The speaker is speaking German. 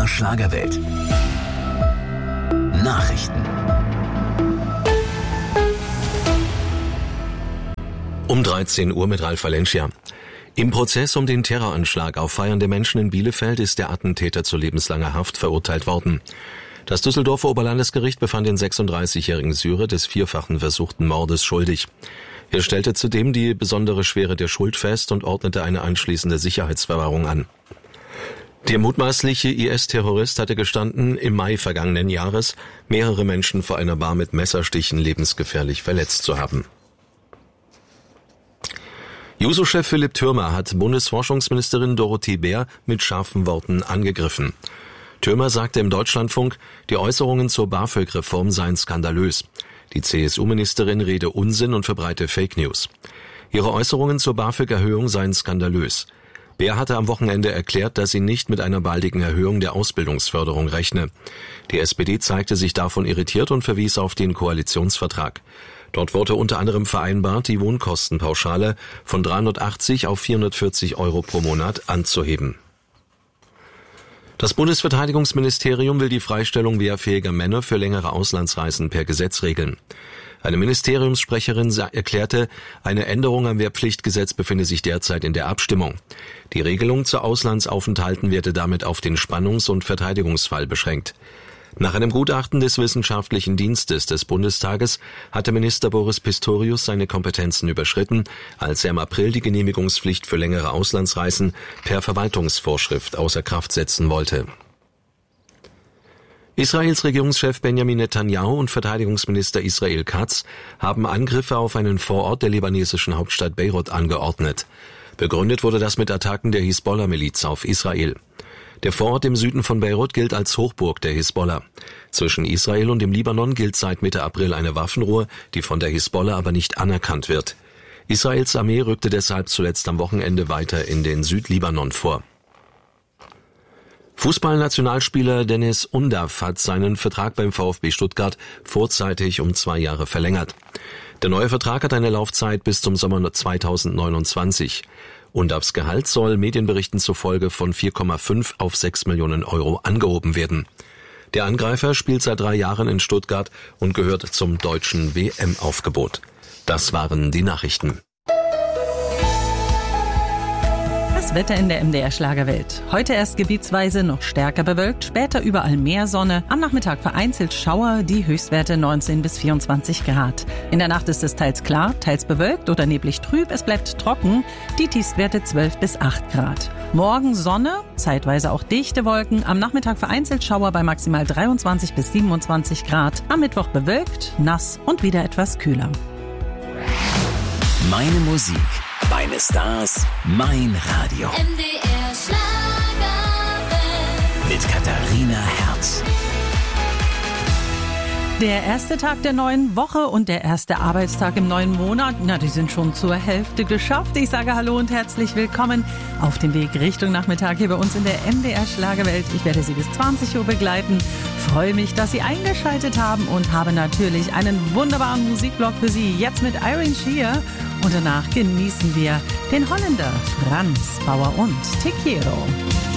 MDR Schlagerwelt. Nachrichten. Um 13 Uhr mit Ralf Valencia. Im Prozess um den Terroranschlag auf feiernde Menschen in Bielefeld ist der Attentäter zu lebenslanger Haft verurteilt worden. Das Düsseldorfer Oberlandesgericht befand den 36-jährigen Syrer des vierfachen versuchten Mordes schuldig. Er stellte zudem die besondere Schwere der Schuld fest und ordnete eine anschließende Sicherheitsverwahrung an. Der mutmaßliche IS-Terrorist hatte gestanden, im Mai vergangenen Jahres mehrere Menschen vor einer Bar mit Messerstichen lebensgefährlich verletzt zu haben. Juso-Chef Philipp Thürmer hat Bundesforschungsministerin Dorothee Bär mit scharfen Worten angegriffen. Thürmer sagte im Deutschlandfunk, die Äußerungen zur BAföG-Reform seien skandalös. Die CSU-Ministerin rede Unsinn und verbreite Fake News. Ihre Äußerungen zur BAföG-Erhöhung seien skandalös. Bär hatte am Wochenende erklärt, dass sie nicht mit einer baldigen Erhöhung der Ausbildungsförderung rechne. Die SPD zeigte sich davon irritiert und verwies auf den Koalitionsvertrag. Dort wurde unter anderem vereinbart, die Wohnkostenpauschale von 380 auf 440 € pro Monat anzuheben. Das Bundesverteidigungsministerium will die Freistellung wehrfähiger Männer für längere Auslandsreisen per Gesetz regeln. Eine Ministeriumssprecherin erklärte, eine Änderung am Wehrpflichtgesetz befinde sich derzeit in der Abstimmung. Die Regelung zu Auslandsaufenthalten werde damit auf den Spannungs- und Verteidigungsfall beschränkt. Nach einem Gutachten des Wissenschaftlichen Dienstes des Bundestages hatte Minister Boris Pistorius seine Kompetenzen überschritten, als er im April die Genehmigungspflicht für längere Auslandsreisen per Verwaltungsvorschrift außer Kraft setzen wollte. Israels Regierungschef Benjamin Netanyahu und Verteidigungsminister Israel Katz haben Angriffe auf einen Vorort der libanesischen Hauptstadt Beirut angeordnet. Begründet wurde das mit Attacken der Hisbollah-Miliz auf Israel. Der Vorort im Süden von Beirut gilt als Hochburg der Hisbollah. Zwischen Israel und dem Libanon gilt seit Mitte April eine Waffenruhe, die von der Hisbollah aber nicht anerkannt wird. Israels Armee rückte deshalb zuletzt am Wochenende weiter in den Südlibanon vor. Fußballnationalspieler Deniz Undav hat seinen Vertrag beim VfB Stuttgart vorzeitig um 2 Jahre verlängert. Der neue Vertrag hat eine Laufzeit bis zum Sommer 2029. Undavs Gehalt soll Medienberichten zufolge von 4,5 auf 6 Millionen € angehoben werden. Der Angreifer spielt seit 3 Jahren in Stuttgart und gehört zum deutschen WM-Aufgebot. Das waren die Nachrichten. Das Wetter in der MDR Schlagerwelt. Heute erst gebietsweise noch stärker bewölkt, später überall mehr Sonne. Am Nachmittag vereinzelt Schauer, die Höchstwerte 19 bis 24 Grad. In der Nacht ist es teils klar, teils bewölkt oder neblig trüb. Es bleibt trocken, die Tiefstwerte 12 bis 8 Grad. Morgen Sonne, zeitweise auch dichte Wolken. Am Nachmittag vereinzelt Schauer bei maximal 23 bis 27 Grad. Am Mittwoch bewölkt, nass und wieder etwas kühler. Meine Musik, meine Stars, mein Radio. MDR Schlagerwelt. Mit Katharina Herz. Der erste Tag der neuen Woche und der erste Arbeitstag im neuen Monat, die sind schon zur Hälfte geschafft. Ich sage Hallo und herzlich willkommen auf dem Weg Richtung Nachmittag hier bei uns in der MDR Schlagerwelt. Ich werde Sie bis 20 Uhr begleiten. Freue mich, dass Sie eingeschaltet haben und habe natürlich einen wunderbaren Musikblog für Sie. Jetzt mit Irene Shear und danach genießen wir den Holländer Frans Bauer und Te Quiero.